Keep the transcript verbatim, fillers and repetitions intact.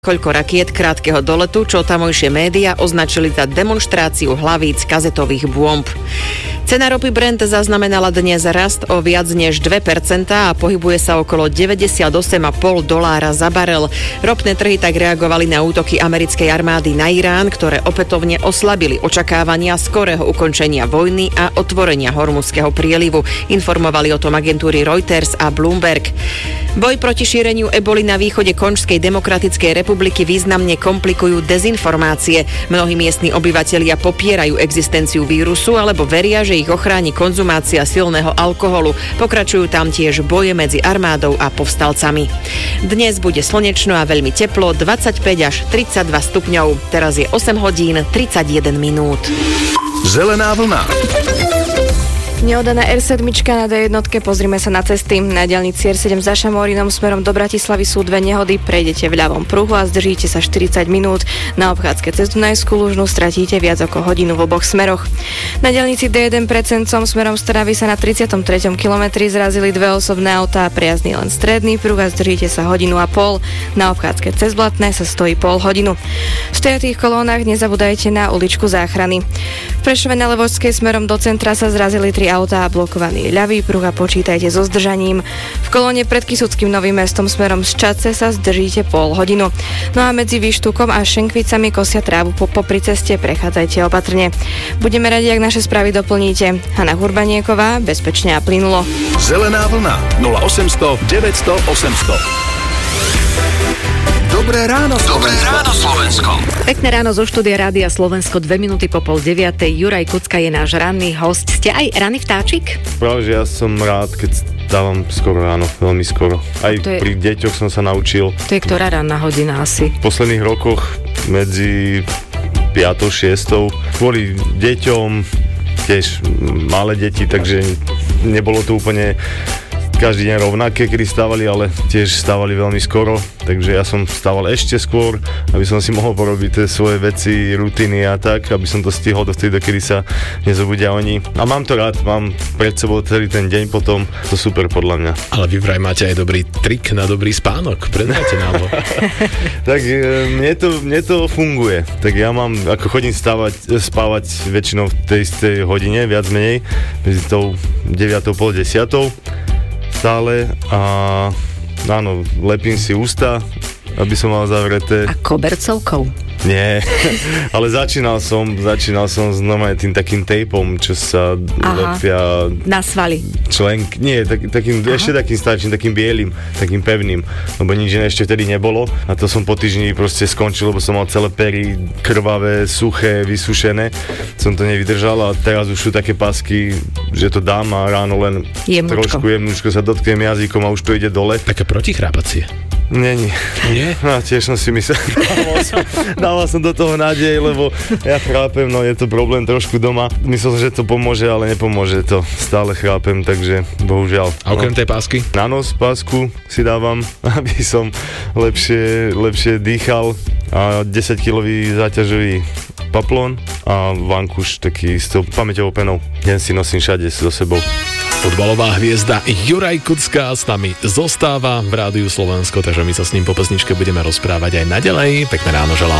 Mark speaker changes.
Speaker 1: Koľko rakiet krátkeho doletu, čo tamojšie médiá označili za demonštráciu hlavíc kazetových bomb. Cena ropy Brent zaznamenala dnes rast o viac než dve percentá a pohybuje sa okolo deväťdesiatosem celá päť dolára za barel. Ropné trhy tak reagovali na útoky americkej armády na Irán, ktoré opätovne oslabili očakávania skorého ukončenia vojny a otvorenia Hormuzského prielivu. Informovali o tom agentúry Reuters a Bloomberg. Boj proti šíreniu eboli na východe Konžskej demokratickej republiky významne komplikujú dezinformácie. Mnohí miestni obyvatelia popierajú existenciu vírusu alebo veria, že ich ochráni konzumácia silného alkoholu. Pokračujú tam tiež boje medzi armádou a povstalcami. Dnes bude slnečno a veľmi teplo, dvadsaťpäť až tridsaťdva stupňov. Teraz je osem hodín tridsaťjeden minút.
Speaker 2: Zelená vlna.
Speaker 3: Neodaná er sedem na dé jedna, pozrime sa na cesty. Na diaľnici er sedem za Šamórinom smerom do Bratislavy sú dve nehody, prejdete v ľavom pruhu a zdržíte sa štyridsať minút. Na obchádzke cez Dunajskú Lužnu stratíte viac ako hodinu v oboch smeroch. Na diaľnici dé jeden pred Sencom smerom z Trnavy sa na tridsiatom treťom kilometri zrazili dve osobné autá, prejazdný len stredný pruh a zdržíte sa hodinu a pol. Na obchádzke cez Blatné sa stojí pol hodinu. V stojatých kolónach nezabudajte na uličku Záchrany. V Prešove na Levočskej smerom do centra sa zrazili tri autá a blokovaný ľavý pruh a počítajte so zdržaním. V kolóne pred Kysuckým Novým Mestom smerom z Čadce sa zdržíte pol hodinu. No a medzi Výštukom a Šenkvicami kosia trávu po popri ceste, prechádzajte opatrne. Budeme radi, ak naše správy doplníte. Hanna Hurbanieková, bezpečne a plynulo.
Speaker 2: Zelená vlna nula osemsto deväťsto osemsto. Dobré ráno, Slovensko. Dobré ráno, Slovensko.
Speaker 4: Pekné ráno zo štúdia Rádia Slovensko, dve minúty po pol deviatej. Juraj Kucka je náš ranný host. Ste aj ranný vtáčik?
Speaker 5: Práve, že ja som rád, keď dávam skoro ráno, veľmi skoro. Aj je... pri deťoch som sa naučil.
Speaker 4: To je ktorá ranná hodina asi?
Speaker 5: V posledných rokoch medzi piatou šiestou kvôli deťom, tiež malé deti, takže nebolo to úplne každý deň rovnaké, kedy stávali, ale tiež stávali veľmi skoro, takže ja som stával ešte skôr, aby som si mohol porobiť tie svoje veci, rutiny a tak, aby som to stihol do vtedy, dokedy sa nezobudia oni. A mám to rád, mám pred sebou celý ten deň potom, to super podľa mňa.
Speaker 6: Ale vy vraj máte aj dobrý trik na dobrý spánok, prednáte nám ho.
Speaker 5: Tak mne to, mne to funguje, tak ja mám, ako chodím stávať, spávať väčšinou v tej istej hodine, viac menej, medzi tou deviatou pol desiatou. Stále a áno, lepím si ústa, aby som mal zavreté.
Speaker 4: A kobercovkou?
Speaker 5: Nie, ale začínal som, začínal som s normálne tým takým tejpom, čo sa Aha, lepia
Speaker 4: na svaly.
Speaker 5: Členk, nie, tak, takým, ešte takým starším, takým bielým, takým pevným, lebo nič iné ešte vtedy nebolo a to som po týždni proste skončil, lebo som mal celé pery krvavé, suché, vysušené, som to nevydržal a teraz už sú také pasky, že to dám a ráno len jemnúčko. trošku jemnúčko sa dotknem jazykom a už to ide dole.
Speaker 6: Také protichrápacie.
Speaker 5: Není.
Speaker 6: Nie?
Speaker 5: No, tiež som si myslel, dával som, dával som do toho nádej, lebo ja chrápem, no je to problém trošku doma. Myslel som, že to pomôže, ale nepomôže to. Stále chrápem, takže bohužiaľ.
Speaker 6: A okrem
Speaker 5: no.
Speaker 6: tej pásky?
Speaker 5: Na nos pásku si dávam, aby som lepšie, lepšie dýchal a desaťkilový záťažový paplón a vankuš taký s tou pamäťovou penou. Den si nosím všade so sebou.
Speaker 6: Futbalová hviezda Juraj Kucka s nami zostáva v Rádiu Slovensko, takže my sa s ním po pesničke budeme rozprávať aj naďalej. Pekné ráno želám.